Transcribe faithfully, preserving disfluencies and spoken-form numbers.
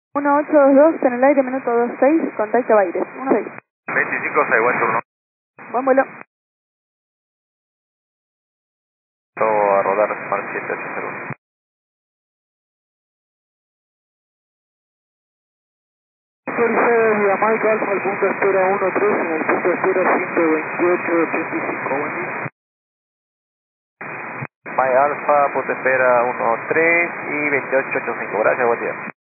uno ocho dos dos en el aire, minuto dos seis, contacto Baires. uno seis. veinticinco seis, buen turno. Buen vuelo. Todo a rodar Smart siete ocho cero uno. Tercera vía Mike Alfa al punto espera uno tres en el punto espera ciento veintiocho ochenta y cinco. Buen día. Mike Alfa, punto espera uno tres y veintiocho ochenta y cinco. Gracias, buen día.